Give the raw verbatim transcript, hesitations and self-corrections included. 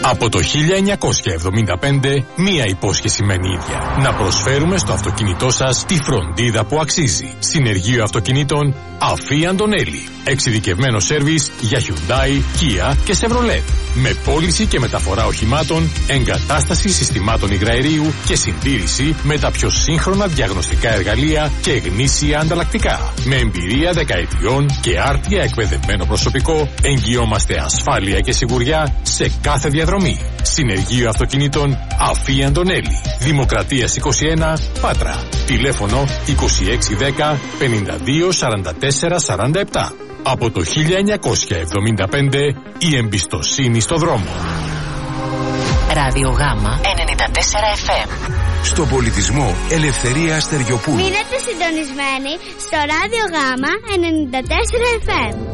Από το χίλια εννιακόσια εβδομήντα πέντε, μία υπόσχεση μένει ίδια. Να προσφέρουμε στο αυτοκίνητό σας τη φροντίδα που αξίζει. Συνεργείο αυτοκινήτων Αφή Αντωνέλη. Εξειδικευμένο σέρβις για Hyundai, Kia και Chevrolet. Με πώληση και μεταφορά οχημάτων, εγκατάσταση συστημάτων υγραερίου και συντήρηση με τα πιο σύγχρονα διαγνωστικά εργαλεία και γνήσια ανταλλακτικά. Με εμπειρία δεκαετιών και άρτια εκπαιδευμένο προσωπικό, εγγυόμαστε ασφάλεια και σιγουριά σε κάθε διαδρομή. Συνεργείο αυτοκινήτων Αφή Αντωνέλη. Δημοκρατίας είκοσι ένα, Πάτρα. Τηλέφωνο είκοσι έξι δέκα πενήντα δύο σαράντα τέσσερα σαράντα επτά. Από το χίλια εννιακόσια εβδομήντα πέντε, η εμπιστοσύνη στο δρόμο. Ράδιο Γάμα ενενήντα τέσσερα εφ εμ. Στο πολιτισμό, Ελευθερία Στεριοπούλου. Μείνετε συντονισμένοι στο Ράδιο Γάμα ενενήντα τέσσερα εφ εμ.